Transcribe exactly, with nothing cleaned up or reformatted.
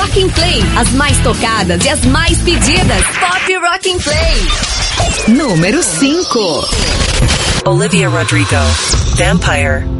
Rock and Play, as mais tocadas e as mais pedidas. Pop Rock and Play. Número cinco. Olivia Rodrigo, Vampire.